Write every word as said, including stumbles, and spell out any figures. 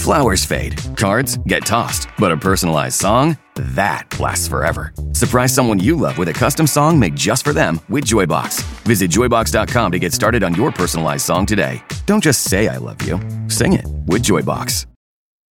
Flowers fade, cards get tossed, but a personalized song? That lasts forever. Surprise someone you love with a custom song made just for them with Joybox. Visit joybox dot com to get started on your personalized song today. Don't just say I love you. Sing it with Joybox.